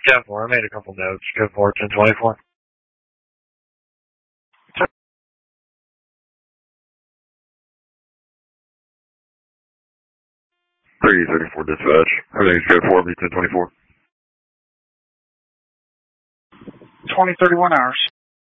10-4, I made a couple notes. Go for it, 1024. 334 dispatch. Everything's good for me, 1024. 2031 hours.